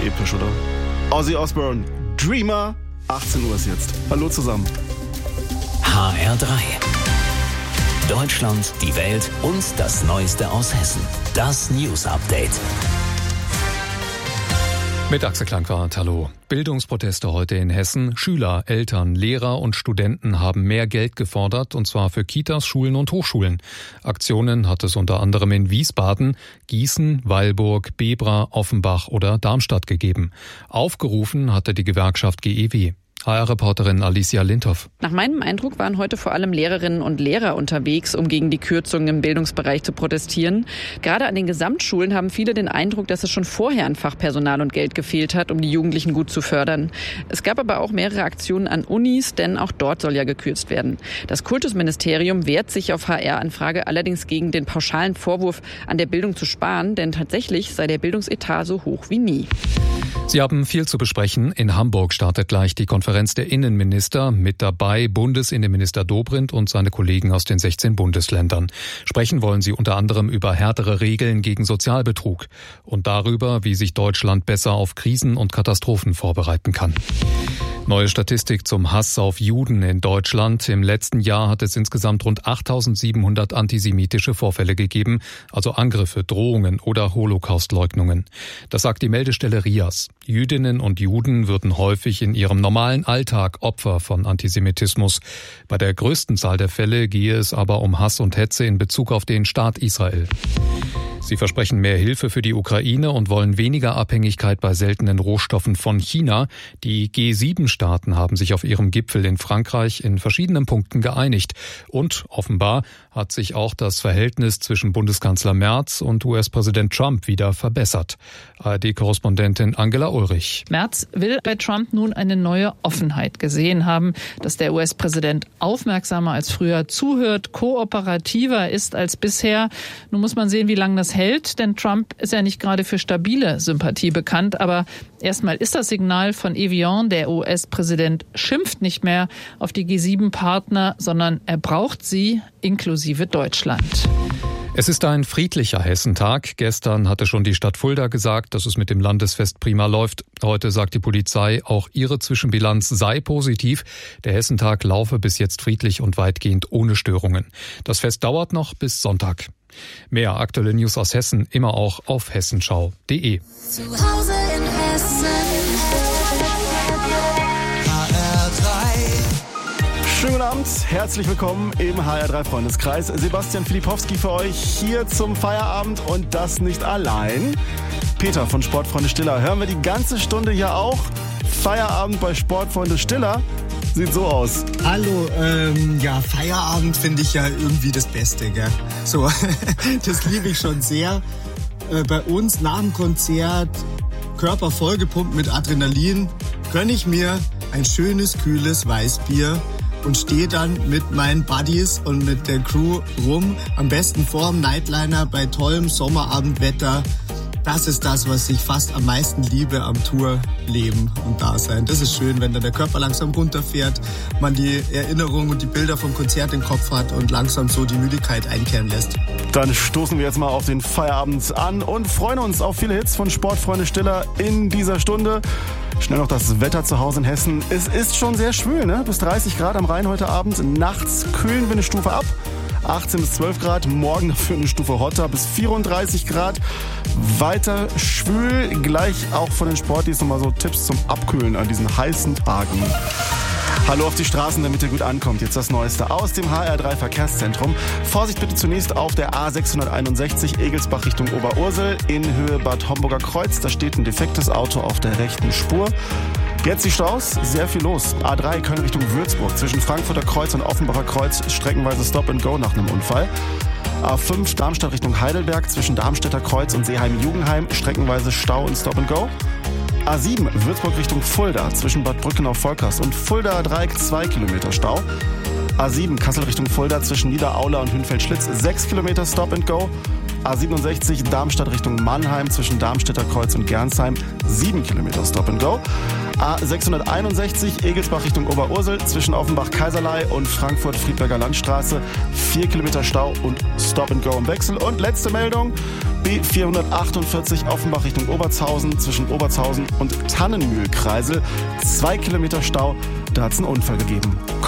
episch, oder? Ozzy Osbourne, Dreamer, 18 Uhr ist jetzt. Hallo zusammen. HR3. Deutschland, die Welt und das Neueste aus Hessen. Das News Update. Mit Axel Klangwart, hallo. Bildungsproteste heute in Hessen. Schüler, Eltern, Lehrer und Studenten haben mehr Geld gefordert, und zwar für Kitas, Schulen und Hochschulen. Aktionen hat es unter anderem in Wiesbaden, Gießen, Weilburg, Bebra, Offenbach oder Darmstadt gegeben. Aufgerufen hatte die Gewerkschaft GEW. HR-Reporterin Alicia Lindhoff. Nach meinem Eindruck waren heute vor allem Lehrerinnen und Lehrer unterwegs, um gegen die Kürzungen im Bildungsbereich zu protestieren. Gerade an den Gesamtschulen haben viele den Eindruck, dass es schon vorher an Fachpersonal und Geld gefehlt hat, um die Jugendlichen gut zu fördern. Es gab aber auch mehrere Aktionen an Unis, denn auch dort soll ja gekürzt werden. Das Kultusministerium wehrt sich auf HR-Anfrage allerdings gegen den pauschalen Vorwurf, an der Bildung zu sparen, denn tatsächlich sei der Bildungsetat so hoch wie nie. Sie haben viel zu besprechen. In Hamburg startet gleich die Konferenz der Innenminister. Mit dabei Bundesinnenminister Dobrindt und seine Kollegen aus den 16 Bundesländern. Sprechen wollen sie unter anderem über härtere Regeln gegen Sozialbetrug und darüber, wie sich Deutschland besser auf Krisen und Katastrophen vorbereiten kann. Neue Statistik zum Hass auf Juden in Deutschland. Im letzten Jahr hat es insgesamt rund 8.700 antisemitische Vorfälle gegeben, also Angriffe, Drohungen oder Holocaustleugnungen. Das sagt die Meldestelle RIAS. Jüdinnen und Juden würden häufig in ihrem normalen Alltag Opfer von Antisemitismus. Bei der größten Zahl der Fälle gehe es aber um Hass und Hetze in Bezug auf den Staat Israel. Sie versprechen mehr Hilfe für die Ukraine und wollen weniger Abhängigkeit bei seltenen Rohstoffen von China. Die G7-Staaten haben sich auf ihrem Gipfel in Frankreich in verschiedenen Punkten geeinigt. Und offenbar hat sich auch das Verhältnis zwischen Bundeskanzler Merz und US-Präsident Trump wieder verbessert. ARD-Korrespondentin Angela Ulrich. Merz will bei Trump nun eine neue Offenheit gesehen haben, dass der US-Präsident aufmerksamer als früher zuhört, kooperativer ist als bisher. Nun muss man sehen, wie lange das hält, denn Trump ist ja nicht gerade für stabile Sympathie bekannt. Aber erstmal ist das Signal von Evian, der US-Präsident schimpft nicht mehr auf die G7-Partner, sondern er braucht sie, inklusive Deutschland. Es ist ein friedlicher Hessentag. Gestern hatte schon die Stadt Fulda gesagt, dass es mit dem Landesfest prima läuft. Heute sagt die Polizei, auch ihre Zwischenbilanz sei positiv. Der Hessentag laufe bis jetzt friedlich und weitgehend ohne Störungen. Das Fest dauert noch bis Sonntag. Mehr aktuelle News aus Hessen immer auch auf hessenschau.de. Zu Hause in Hessen. Schönen guten Abend, herzlich willkommen im HR3 Freundeskreis. Sebastian Filipowski für euch hier zum Feierabend und das nicht allein. Peter von Sportfreunde Stiller, hören wir die ganze Stunde hier auch. Feierabend bei Sportfreunde Stiller sieht so aus. Hallo, Feierabend finde ich ja irgendwie das Beste, gell? So, das liebe ich schon sehr. Bei uns nach dem Konzert, Körper vollgepumpt mit Adrenalin, gönne ich mir ein schönes, kühles Weißbier und stehe dann mit meinen Buddies und mit der Crew rum, am besten vorm Nightliner bei tollem Sommerabendwetter. Das ist das, was ich fast am meisten liebe am Tourleben und Dasein. Das ist schön, wenn dann der Körper langsam runterfährt, man die Erinnerungen und die Bilder vom Konzert im Kopf hat und langsam so die Müdigkeit einkehren lässt. Dann stoßen wir jetzt mal auf den Feierabend an und freuen uns auf viele Hits von Sportfreunde Stiller in dieser Stunde. Schnell noch das Wetter zu Hause in Hessen. Es ist schon sehr schwül, ne? Bis 30 Grad am Rhein heute Abend. Nachts kühlen wir eine Stufe ab. 18 bis 12 Grad, morgen dafür eine Stufe hotter bis 34 Grad. Weiter schwül, gleich auch von den Sportis nochmal so Tipps zum Abkühlen an diesen heißen Tagen. Hallo auf die Straßen, damit ihr gut ankommt. Jetzt das Neueste aus dem HR3 Verkehrszentrum. Vorsicht bitte zunächst auf der A661 Egelsbach Richtung Oberursel in Höhe Bad Homburger Kreuz. Da steht ein defektes Auto auf der rechten Spur. Jetzt die Staus, sehr viel los. A3 Köln Richtung Würzburg, zwischen Frankfurter Kreuz und Offenbacher Kreuz streckenweise Stop and Go nach einem Unfall. A5 Darmstadt Richtung Heidelberg, zwischen Darmstädter Kreuz und Seeheim-Jugenheim streckenweise Stau und Stop and Go. A7 Würzburg Richtung Fulda, zwischen Bad Brückenau-Volkers und Fulda Dreieck 2 Kilometer Stau. A7 Kassel Richtung Fulda, zwischen Niederaula und Hünfeld-Schlitz 6 Kilometer Stop and Go. A67 Darmstadt Richtung Mannheim, zwischen Darmstädter Kreuz und Gernsheim 7 Kilometer Stop and Go. A661 Egelsbach Richtung Oberursel, zwischen Offenbach-Kaiserlei und Frankfurt-Friedberger Landstraße 4 Kilometer Stau und Stop and Go im Wechsel. Und letzte Meldung, B448 Offenbach Richtung Obertshausen, zwischen Obertshausen und Tannenmühlkreisel. 2 Kilometer Stau, da hat es einen Unfall gegeben.